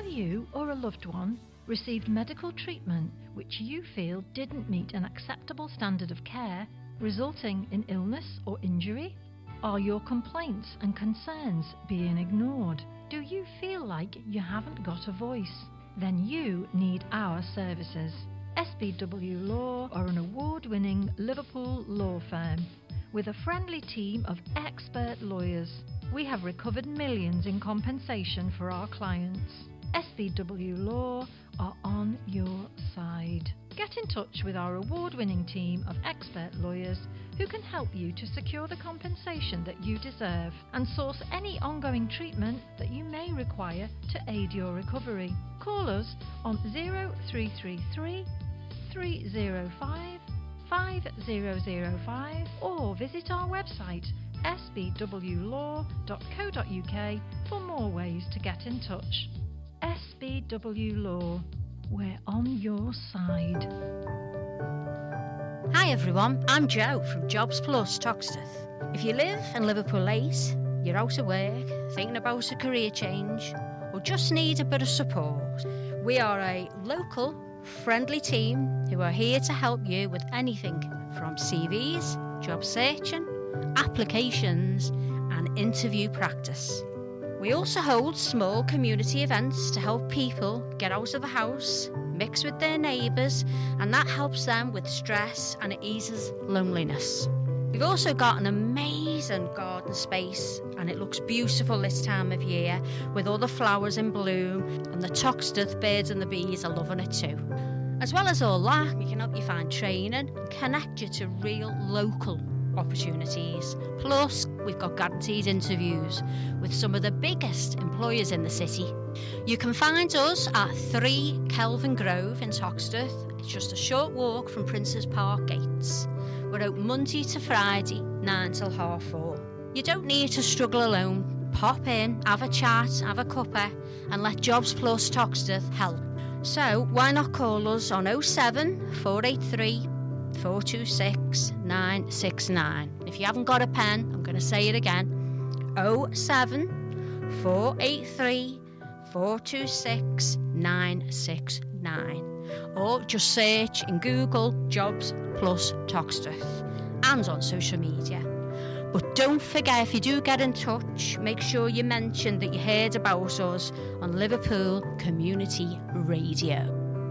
you or a loved one received medical treatment which you feel didn't meet an acceptable standard of care, resulting in illness or injury? Are your complaints and concerns being ignored? Do you feel like you haven't got a voice? Then you need our services. SBW Law are an award-winning Liverpool law firm with a friendly team of expert lawyers. We have recovered millions in compensation for our clients. SBW Law are on your side. Get in touch with our award-winning team of expert lawyers who can help you to secure the compensation that you deserve and source any ongoing treatment that you may require to aid your recovery. Call us on 0333 305 5005 or visit our website sbwlaw.co.uk for more ways to get in touch. SBW Law, we're on your side. Hi everyone, I'm Jo from Jobs Plus Toxteth. If you live in Liverpool 8, you're out of work, thinking about a career change, or just need a bit of support, we are a local, friendly team who are here to help you with anything from CVs, job searching, applications, and interview practice. We also hold small community events to help people get out of the house, mix with their neighbours, and that helps them with stress and it eases loneliness. We've also got an amazing garden space and it looks beautiful this time of year with all the flowers in bloom, and the Toxteth birds and the bees are loving it too. As well as all that, we can help you find training and connect you to real local opportunities. Plus, we've got guaranteed interviews with some of the biggest employers in the city. You can find us at 3 Kelvin Grove in Toxteth. It's just a short walk from Princes Park gates. We're open Monday to Friday, 9 till 4:30. You don't need to struggle alone. Pop in, have a chat, have a cuppa, and let Jobs Plus Toxteth help. So why not call us on 07 483 426 969. If you haven't got a pen, I'm going to say it again. 07 483 426 969. Or just search in Google Jobs Plus Toxteth and on social media. But don't forget, if you do get in touch, make sure you mention that you heard about us on Liverpool Community Radio.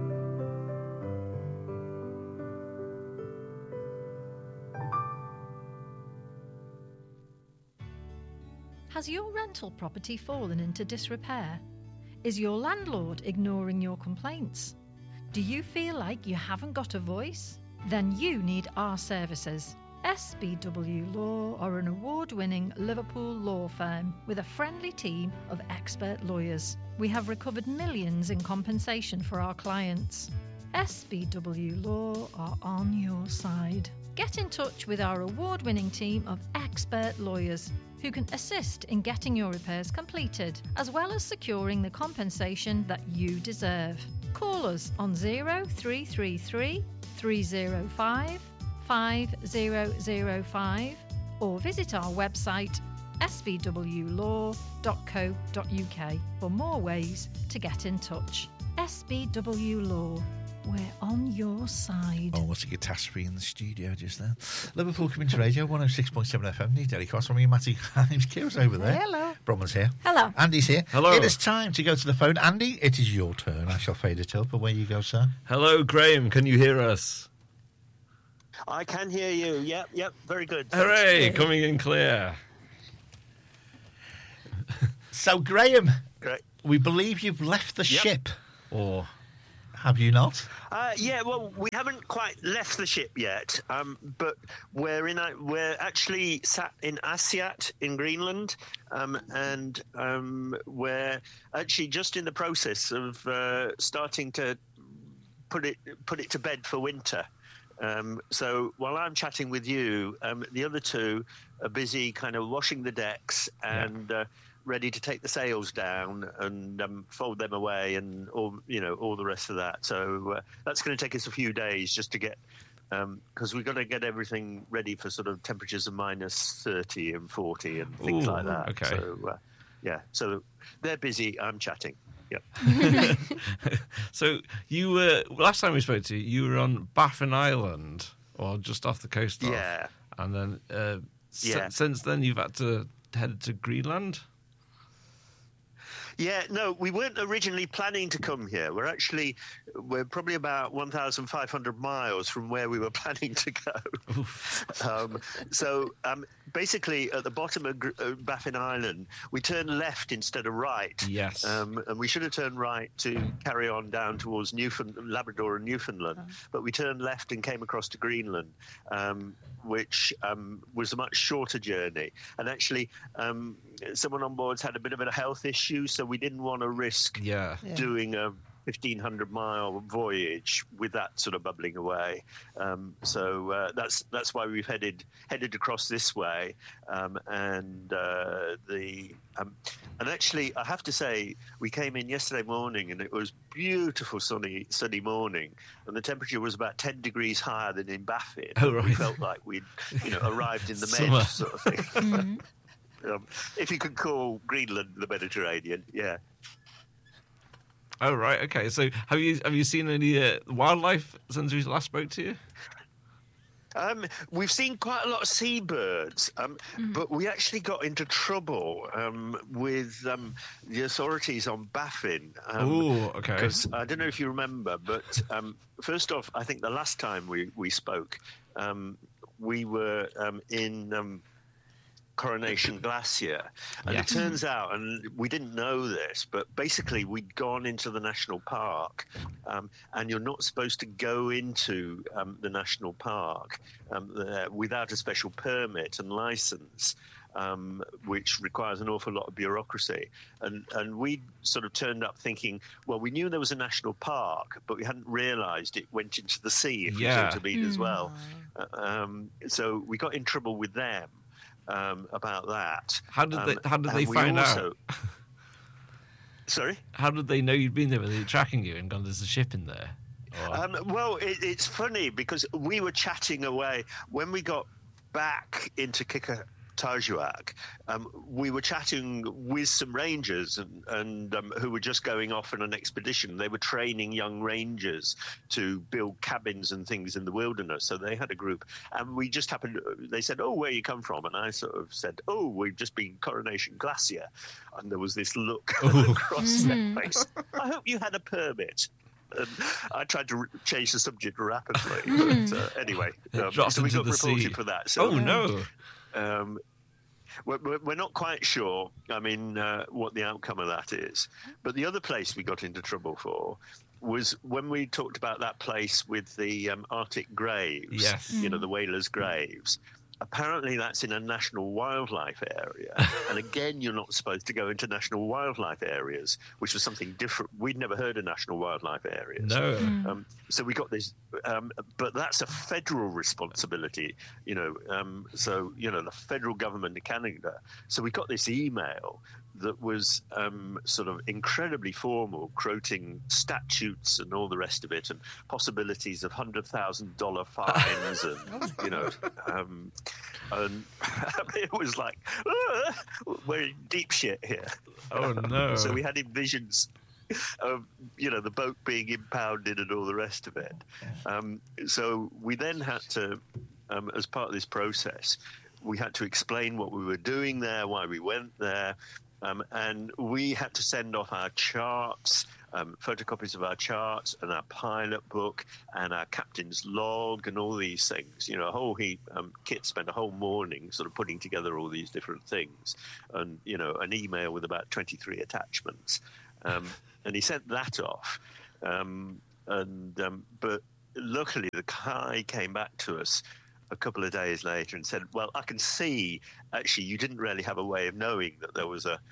Has your rental property fallen into disrepair? Is your landlord ignoring your complaints? Do you feel like you haven't got a voice? Then you need our services. SBW Law are an award-winning Liverpool law firm with a friendly team of expert lawyers. We have recovered millions in compensation for our clients. SBW Law are on your side. Get in touch with our award-winning team of expert lawyers who can assist in getting your repairs completed, as well as securing the compensation that you deserve. Call us on 0333 305 5005 or visit our website sbwlaw.co.uk for more ways to get in touch. SBW Law, we're on your side. Oh, what's a catastrophe in the studio just then. Liverpool Community Radio, 106.7 FM. Need Derek Cross from you, Matty Himes. Kira's over there. Hello. Bronwyn's here. Hello. Andy's here. Hello. It is time to go to the phone. Andy, it is your turn. I shall fade it up. Away you go, sir. Hello, Graham. Can you hear us? I can hear you. Yep. Very good. Hooray, coming in clear. So, Graham, Great. we believe you've left the ship. Or have you not? Yeah, well, we haven't quite left the ship yet, but we're actually sat in Asiat in Greenland, and we're actually just in the process of starting to put it to bed for winter. So while I'm chatting with you, the other two are busy kind of washing the decks and ready to take the sails down and fold them away and all the rest of that. So that's going to take us a few days just to get, because we've got to get everything ready for sort of temperatures of minus 30 and 40 and things like that. Okay. So so they're busy. I'm chatting. Yeah. So you were last time we spoke to you. You were on Baffin Island, or just off the coast. Yeah. And then Yeah. since then you've had to head to Greenland. Yeah, no, we weren't originally planning to come here. We're probably about 1,500 miles from where we were planning to go. Basically, at the bottom of Baffin Island, we turned left instead of right. Yes. And we should have turned right to carry on down towards Labrador and Newfoundland. But we turned left and came across to Greenland, which was a much shorter journey. And actually, someone on board's had a bit of a health issue, so we didn't want to risk doing a 1,500-mile voyage with that sort of bubbling away. That's why we've headed across this way. And actually, I have to say, we came in yesterday morning, and it was beautiful sunny morning, and the temperature was about 10 degrees higher than in Baffin. Oh, right. We felt like we'd arrived in the Summer. Med sort of thing. If you could call Greenland the Mediterranean, yeah. Oh right, okay. So have you seen any wildlife since we last spoke to you? We've seen quite a lot of seabirds, but we actually got into trouble with the authorities on Baffin. Oh, okay. Because I don't know if you remember, but first off, I think the last time we spoke, we were in Coronation Glacier, and Yes. it turns out, and we didn't know this, but basically we'd gone into the national park, and you're not supposed to go into the national park without a special permit and license, which requires an awful lot of bureaucracy. And we sort of turned up thinking, well, we knew there was a national park, but we hadn't realised it went into the sea, if you see what I mean, as well. So we got in trouble with them. About that. How did they find out? Sorry? How did they know you'd been there? Were they tracking you and gone, there's a ship in there? Or... Well, it's funny because we were chatting away. When we got back into Qikqtarjuaq, we were chatting with some rangers and who were just going off on an expedition. They were training young rangers to build cabins and things in the wilderness. So they had a group, and we just happened. They said, "Oh, where you come from?" And I sort of said, "Oh, we've just been Coronation Glacier," and there was this look across their face. I hope you had a permit. And I tried to change the subject rapidly, but anyway, so we got reported for that. So, oh no. We're not quite sure, what the outcome of that is. But the other place we got into trouble for was when we talked about that place with the Arctic graves, yes. The whalers' graves. Apparently that's in a national wildlife area. And again, you're not supposed to go into national wildlife areas, which was something different. We'd never heard of national wildlife areas. No. So we got this, but that's a federal responsibility, so, the federal government of Canada. So we got this email that was sort of incredibly formal, quoting statutes and all the rest of it, and possibilities of $100,000 fines, and it was like, we're in deep shit here. Oh no! So we had visions of the boat being impounded and all the rest of it. So we then had to, as part of this process, we had to explain what we were doing there, why we went there. And we had to send off our charts, photocopies of our charts and our pilot book and our captain's log and all these things. A whole heap. Kit spent a whole morning sort of putting together all these different things, and an email with about 23 attachments. And he sent that off. But luckily, the guy came back to us a couple of days later and said, well, I can see, actually, you didn't really have a way of knowing that there was a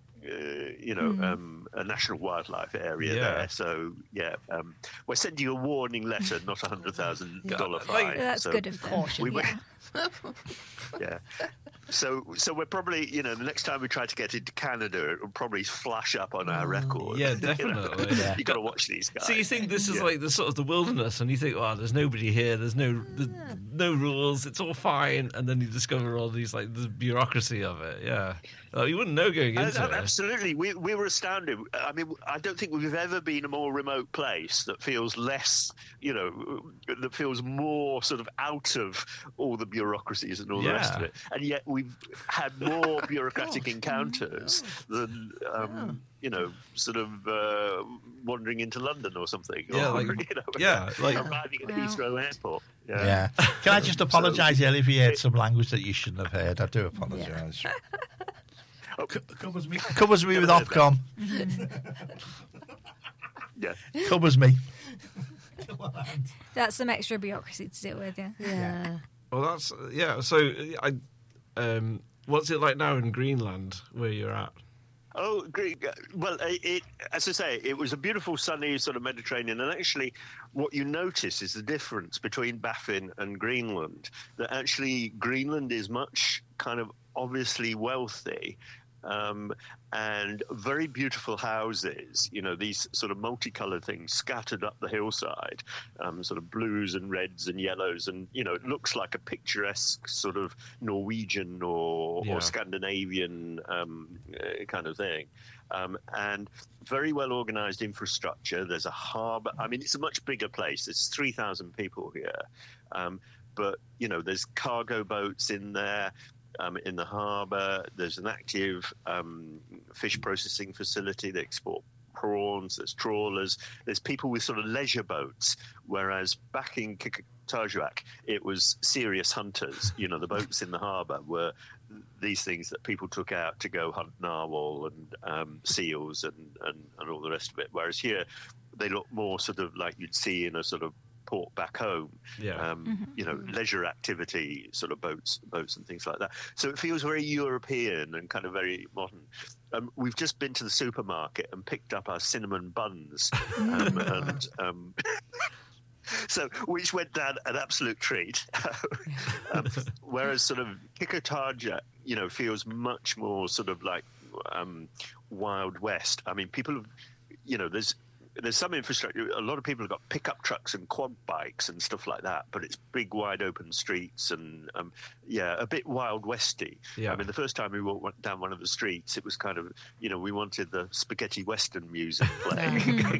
national wildlife area there. So, we're sending you a warning letter, not a $100,000 fine. That's so good of caution, yeah. So we're probably, the next time we try to get into Canada, it'll probably flash up on our record. Yeah, definitely. You've got to watch these guys. So you think this is like the sort of the wilderness, and you think, oh, there's nobody here, there's no rules, it's all fine, and then you discover all these, like, the bureaucracy of it, yeah. You wouldn't know going into it. Absolutely. We were astounded. I mean, I don't think we've ever been a more remote place that feels less, that feels more sort of out of all the bureaucracies and all the rest of it. And yet we've had more bureaucratic encounters than, sort of wandering into London or something. Arriving at Heathrow Airport. Yeah. Can I just apologise, Ellie, if you heard some language that you shouldn't have heard? I do apologise. Covers me with Ofcom. Yeah. Covers me. That's some extra bureaucracy to deal with, Yeah. Well, that's So, what's it like now in Greenland, where you're at? Oh, great. Well, as I say, it was a beautiful, sunny sort of Mediterranean. And actually, what you notice is the difference between Baffin and Greenland. That actually, Greenland is much kind of obviously wealthy. And very beautiful houses, these sort of multicolored things scattered up the hillside, sort of blues and reds and yellows. And, it looks like a picturesque sort of Norwegian or Scandinavian kind of thing. And very well organized infrastructure. There's a harbour. I mean, it's a much bigger place. There's 3,000 people here. But, there's cargo boats in there. In the harbour, there's an active fish processing facility. They export prawns, there's trawlers, there's people with sort of leisure boats, whereas back in Qeqertarsuaq, it was serious hunters. The boats in the harbour were these things that people took out to go hunt narwhal and seals and all the rest of it, whereas here they look more sort of like you'd see in a sort of port back home, leisure activity, sort of boats and things like that. So it feels very European and kind of very modern. We've just been to the supermarket and picked up our cinnamon buns, so which went down an absolute treat. Whereas sort of Qeqertarsuaq, feels much more sort of like Wild West. I mean, people have, there's some infrastructure. A lot of people have got pickup trucks and quad bikes and stuff like that, but it's big, wide open streets and, a bit Wild Westy. Yeah. I mean, the first time we walked down one of the streets, it was kind of, we wanted the spaghetti western music playing.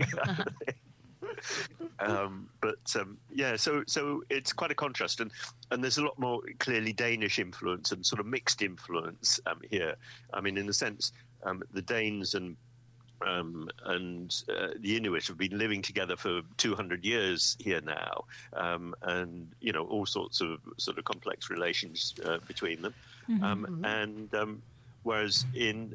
So it's quite a contrast, and there's a lot more clearly Danish influence and sort of mixed influence here. I mean, in the sense, the Danes and the Inuit have been living together for 200 years here now, and all sorts of sort of complex relations between them. Whereas in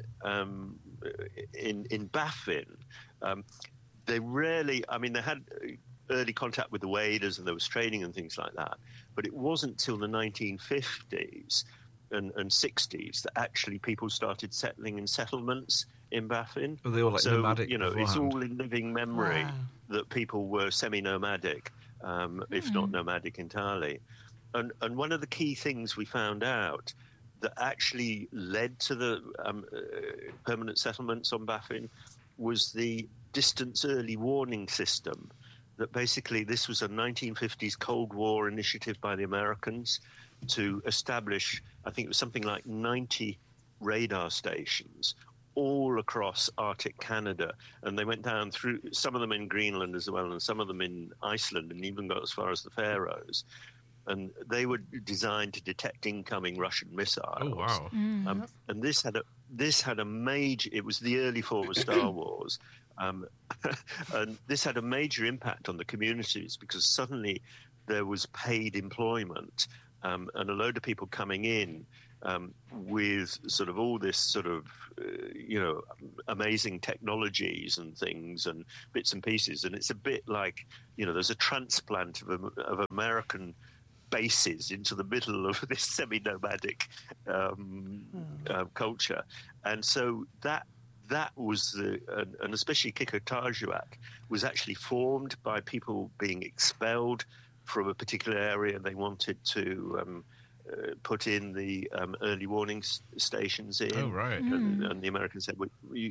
Baffin, they rarely. I mean, they had early contact with the waders and there was training and things like that, but it wasn't till the 1950s and 60s that actually people started settling in settlements in Baffin. Were they all like nomadic? It's all in living memory that people were semi-nomadic, if not nomadic entirely. And one of the key things we found out that actually led to the permanent settlements on Baffin was the distance early warning system. That basically this was a 1950s Cold War initiative by the Americans to establish, I think it was something like 90 radar stations all across Arctic Canada, and they went down through some of them in Greenland as well, and some of them in Iceland, and even got as far as the Faroes. And they were designed to detect incoming Russian missiles. Oh wow! And this had a major. It was the early form of Star Wars, and this had a major impact on the communities because suddenly there was paid employment, and a load of people coming in. With sort of all this sort of, amazing technologies and things and bits and pieces. And it's a bit like, there's a transplant of American bases into the middle of this semi-nomadic culture. And so that was and especially Qeqertarsuaq was actually formed by people being expelled from a particular area. They wanted to put in the early warning stations in. Oh, right. And the Americans said,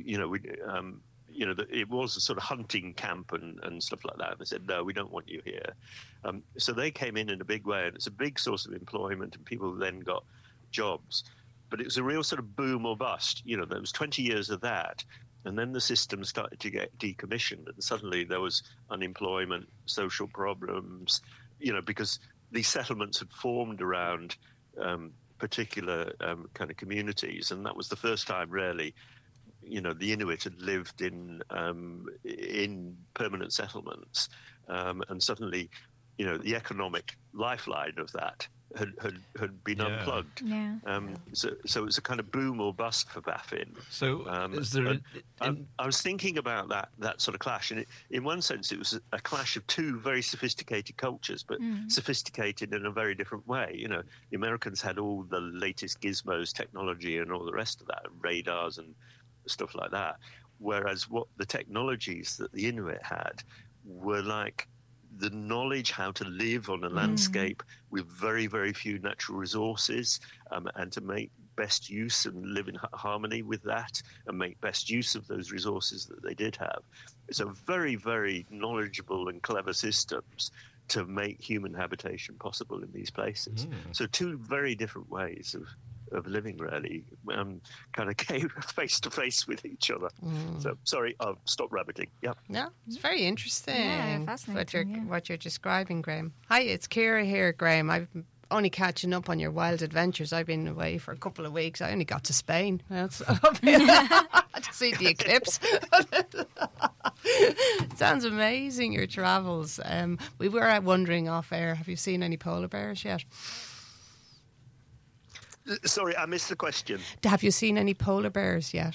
it was a sort of hunting camp and stuff like that. And they said, no, we don't want you here. So they came in a big way, and it's a big source of employment, and people then got jobs. But it was a real sort of boom or bust. There was 20 years of that. And then the system started to get decommissioned, and suddenly there was unemployment, social problems, because these settlements had formed around particular kind of communities, and that was the first time, really, the Inuit had lived in permanent settlements, and suddenly, the economic lifeline of that had been unplugged. Yeah. So it was a kind of boom or bust for Baffin. So is there? I was thinking about that sort of clash, and in one sense, it was a clash of two very sophisticated cultures, but sophisticated in a very different way. The Americans had all the latest gizmos, technology, and all the rest of that, radars and stuff like that. Whereas what the technologies that the Inuit had were like the knowledge how to live on a landscape with very, very few natural resources, and to make best use and live in harmony with that and make best use of those resources that they did have. So very, very knowledgeable and clever systems to make human habitation possible in these places. So two very different ways of living, really, kind of came face to face with each other. So, sorry, I'll stop rabbiting. Yeah. No, it's very interesting. Yeah, fascinating. What you're describing, Graham. Hi, it's Ciara here, Graham. I'm only catching up on your wild adventures. I've been away for a couple of weeks. I only got to Spain to see the eclipse. Sounds amazing, your travels. We were wondering off air, have you seen any polar bears yet? Sorry, I missed the question. Have you seen any polar bears yet?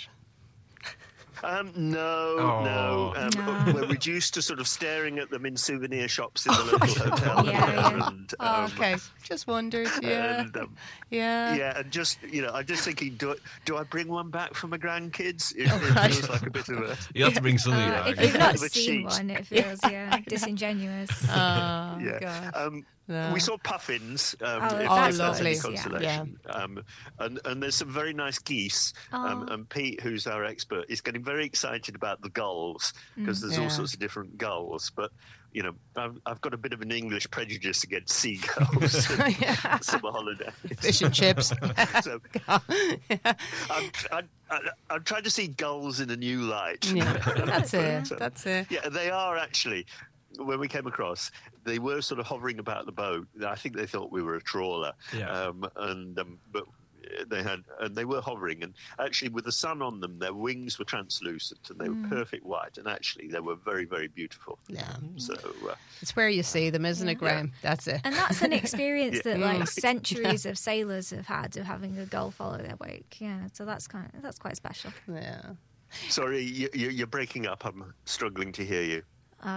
No. We're reduced to sort of staring at them in souvenir shops in the local hotel. Yeah. And, Okay, just wondered. Yeah, and, yeah. And just I'm just thinking, do I bring one back for my grandkids? It feels like a bit of a. You have to bring something back. If you've not Bit of a seen cheat. one, it feels disingenuous. Oh, Yeah. God. No. We saw puffins. That's lovely. nice, constellation. And there's some very nice geese. And Pete, who's our expert, is getting very excited about the gulls because there's all sorts of different gulls. But I've got a bit of an English prejudice against seagulls. And summer holidays. Fish and chips. So I'm trying to see gulls in a new light. Yeah, that's it. That's it. Yeah, they are actually. When we came across, they were sort of hovering about the boat. I think they thought we were a trawler. Yeah. But they were hovering, and actually with the sun on them, their wings were translucent and they were perfect white, and actually they were very, very beautiful. Yeah. So It's where you see them, isn't it, Graham? That's it. And that's an experience that centuries of sailors have had, of having a gull follow their wake. Yeah, so that's quite special. Yeah. sorry, you're breaking up. I'm struggling to hear you.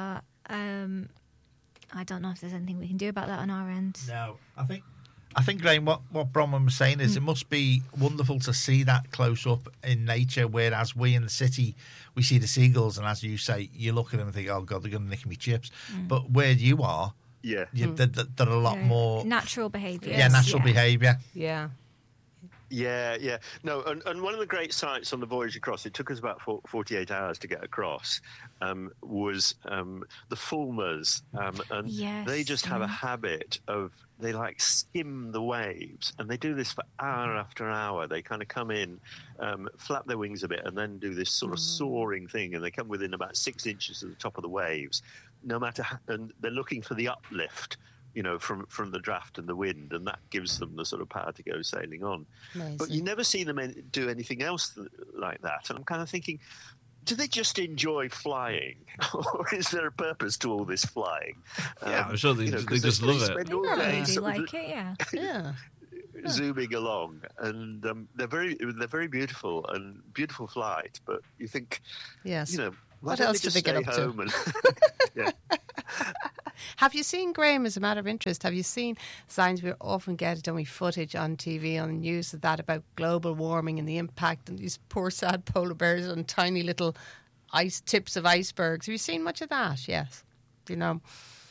I don't know if there's anything we can do about that on our end. No, I think, Graham, what Bronwyn was saying is it must be wonderful to see that close up in nature, whereas we in the city, we see the seagulls, and as you say, you look at them and think, oh, God, they're going to nick me chips. But where you are, they're a lot more... Natural behaviour. Yeah, natural behaviour. Yeah. Yeah. No, and one of the great sights on the voyage across, it took us about 48 hours to get across, was the fulmars. And they just have a habit of, they like skim the waves, and they do this for hour after hour. They kind of come in, flap their wings a bit, and then do this sort of soaring thing, and they come within about 6 inches of the top of the waves, no matter how, and they're looking for the uplift, from the draft and the wind, and that gives them the sort of power to go sailing on. Amazing. But you never see them do anything else like that. And I'm kind of thinking, do they just enjoy flying, or is there a purpose to all this flying? Yeah, I'm sure they just love it. Spend all I day really sort of like it, yeah. Yeah. zooming along, and they're very beautiful and beautiful flight. But you think, Yes. why What don't else they do just they get stay up to? home and yeah. Have you seen, Graham, as a matter of interest, have you seen signs? We often get dummy footage on TV, on the news of that, about global warming and the impact on these poor sad polar bears on tiny little ice tips of icebergs. Have you seen much of that? Yes. Do you know?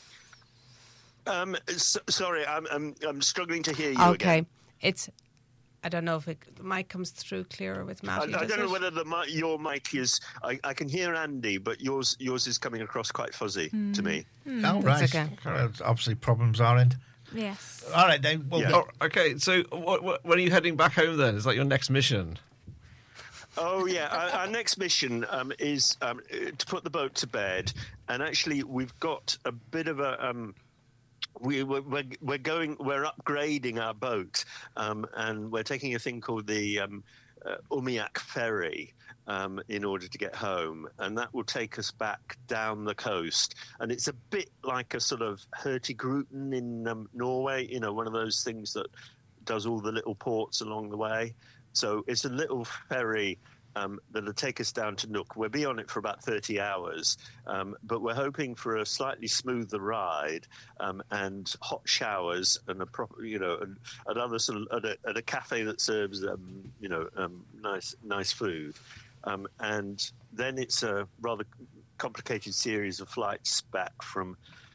Sorry, I'm struggling to hear you Okay. again. It's, I don't know if the mic comes through clearer with Matty. I does don't know it? whether your mic is. I can hear Andy, but yours is coming across quite fuzzy to me. Oh, right. okay. Well, obviously, problems are in. Yes. All right, then. Well, Yeah. Oh, okay, so when are you heading back home then? Is that your next mission? Oh yeah, our next mission is to put the boat to bed, and actually we've got a bit of a. We're upgrading our boat, and we're taking a thing called the Umiak ferry in order to get home, and that will take us back down the coast. And it's a bit like a sort of Hurtigruten in Norway, one of those things that does all the little ports along the way. So it's a little ferry that'll take us down to Nook. We'll be on it for about 30 hours, but we're hoping for a slightly smoother ride and hot showers and a proper, and another sort of at a cafe that serves, nice food. And then it's a rather complicated series of flights back from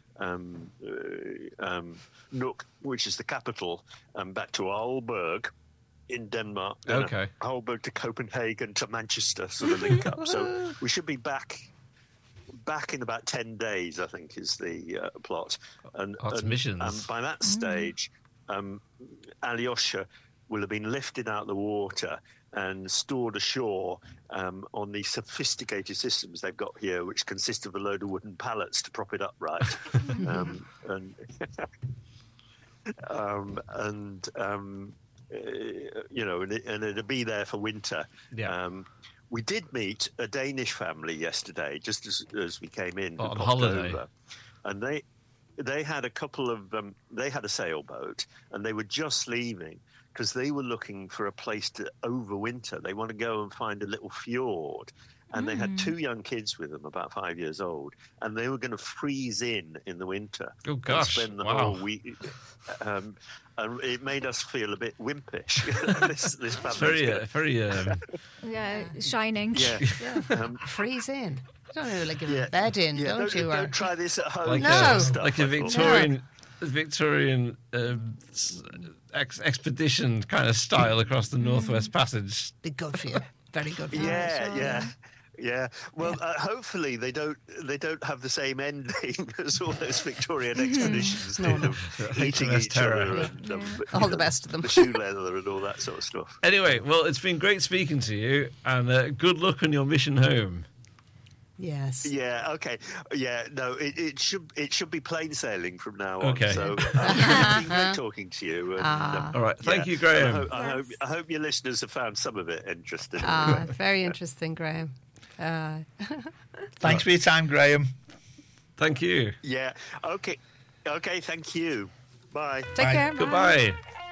Nuuk, which is the capital, back to Aalborg in Denmark. Okay. Aalborg to Copenhagen to Manchester, sort of link up. So we should be back in about 10 days, I think, is the plot. And missions. By that stage, Alyosha will have been lifted out of the water and stored ashore on these sophisticated systems they've got here, which consist of a load of wooden pallets to prop it upright. And it'll be there for winter. Yeah. We did meet a Danish family yesterday, just as we came in. On holiday. Over, and they had a couple of they had a sailboat, and they were just leaving because they were looking for a place to overwinter. They want to go and find a little fjord. And they had 2 young kids with them, about 5 years old, and they were going to freeze in the winter. Oh gosh! And spend the wow. whole week. And it made us feel a bit wimpish. this It's very. Yeah, shining. Yeah. Freeze in. You don't know, like a bed in, don't you? Don't try this at home. Like No. like a Victorian expedition kind of style across the Northwest Passage. Be good for you. Very good for you. Yeah. Well, hopefully they don't have the same ending as all those Victorian expeditions did of eating HMS each Terror. other and All the best of them. the shoe leather and all that sort of stuff. Anyway, well, it's been great speaking to you, and good luck on your mission home. Yes. Yeah. Okay. Yeah. No. It should be plain sailing from now on. Okay. So it's been great talking to you. And, All right. Thank you, And Graham. I hope your listeners have found some of it interesting. Very interesting, Graham. Thanks for your time, Graham. Thank you. Yeah. Okay. Thank you. Bye. Take Bye. care. Bye. Goodbye.